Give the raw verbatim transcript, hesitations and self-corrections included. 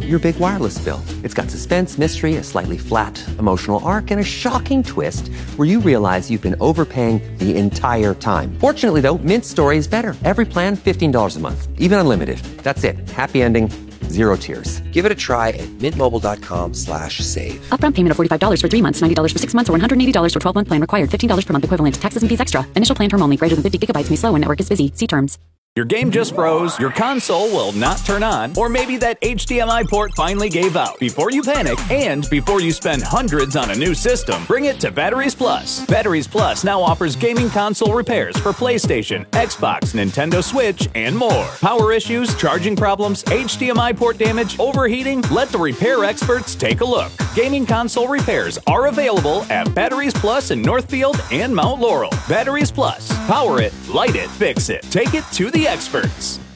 your big wireless bill. It's got suspense, mystery, a slightly flat emotional arc, and a shocking twist where you realize you've been overpaying the entire time. Fortunately, though, Mint's story is better. Every plan, fifteen dollars a month. Even unlimited. That's it. Happy ending. Zero tears. Give it a try at mintmobile.com slash save. Upfront payment of forty-five dollars for three months, ninety dollars for six months, or one hundred eighty dollars for twelve-month plan required. fifteen dollars per month equivalent. Taxes and fees extra. Initial plan term only. Greater than fifty gigabytes may slow when network is busy. See terms. Your game just froze, your console will not turn on, or maybe that H D M I port finally gave out. Before you panic, and before you spend hundreds on a new system, bring it to Batteries Plus. Batteries Plus now offers gaming console repairs for PlayStation, Xbox, Nintendo Switch, and more. Power issues, charging problems, H D M I port damage, overheating? Let the repair experts take a look. Gaming console repairs are available at Batteries Plus in Northfield and Mount Laurel. Batteries Plus. Power it, light it, fix it. Take it to the experts.